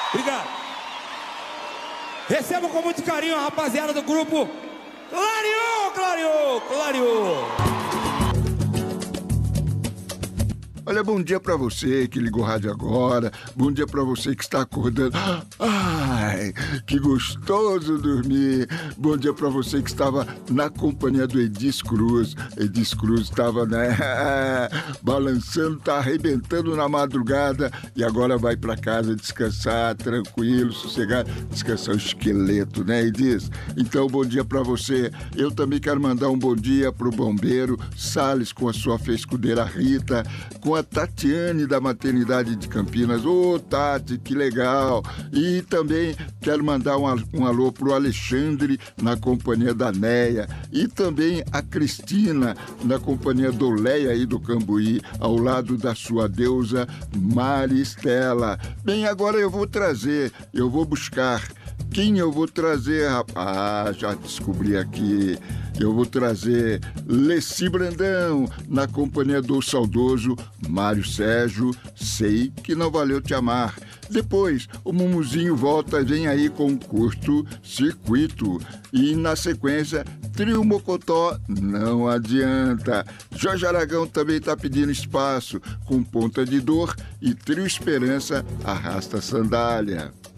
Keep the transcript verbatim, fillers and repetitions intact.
Obrigado. Receba com muito carinho a rapaziada do grupo Clareou, Clareou, Clareou. Olha, bom dia pra você que ligou o rádio agora. Bom dia pra você que está acordando. Ai, que gostoso dormir. Bom dia pra você que estava na companhia do Edis Cruz. Edis Cruz estava, né, balançando, tá arrebentando na madrugada e agora vai pra casa descansar, tranquilo, sossegado, descansar o esqueleto, né, Edis? Então, bom dia pra você. Eu também quero mandar um bom dia pro bombeiro Salles com a sua escudeira Rita, com a Tatiane da maternidade de Campinas. Ô, oh, Tati, que legal! E também quero mandar um, um alô pro Alexandre na companhia da Neia e também a Cristina na companhia do Leia aí do Cambuí, ao lado da sua deusa Maristela. Bem, agora eu vou trazer, eu vou buscar. Quem eu vou trazer, rapaz? Ah, já descobri aqui. Eu vou trazer Leci Brandão na companhia do saudoso Mário Sérgio, Sei Que Não Valeu Te Amar. Depois, o Mumuzinho volta, vem aí com Curto Circuito. E na sequência, Trio Mocotó, Não Adianta. Jorge Aragão também tá pedindo espaço com Ponta de Dor e Trio Esperança, Arrasta Sandália.